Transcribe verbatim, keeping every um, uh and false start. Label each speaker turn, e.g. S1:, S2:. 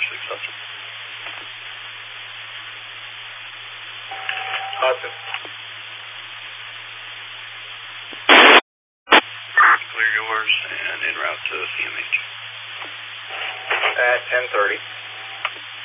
S1: successful.
S2: Hudson.
S1: Clear yours and en route to C M H.
S2: At ten thirty.